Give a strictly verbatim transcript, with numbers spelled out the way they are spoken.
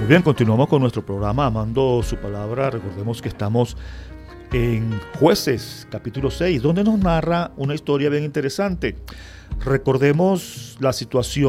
Muy bien, continuamos con nuestro programa Amando su Palabra. Recordemos que estamos en Jueces, capítulo seis, donde nos narra una historia bien interesante. Recordemos la situación